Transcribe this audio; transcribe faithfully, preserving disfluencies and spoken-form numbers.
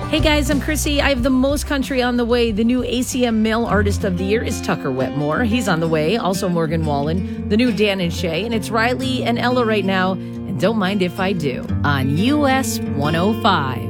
Hey guys, I'm Chrissy. I have the most country on the way. The new A C M Male Artist of the Year is Tucker Wetmore. He's on the way. Also Morgan Wallen, the new Dan and Shay, and it's Riley and Ella right now. And don't mind if I do on U S one oh five.